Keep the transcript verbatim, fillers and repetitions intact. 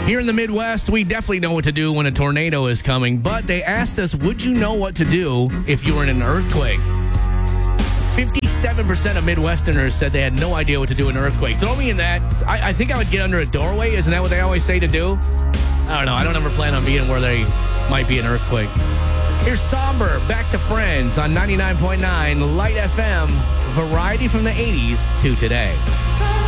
Here in the Midwest, we definitely know what to do when a tornado is coming, but they asked us, would you know what to do if you were in an earthquake? fifty-seven percent of Midwesterners said they had no idea what to do in an earthquake. Throw me in that. I, I think I would get under a doorway. Isn't that what they always say to do? I don't know. I don't ever plan on being where they might be an earthquake. Here's Somber, Back to Friends on ninety-nine point nine Light F M. Variety from the eighties to today.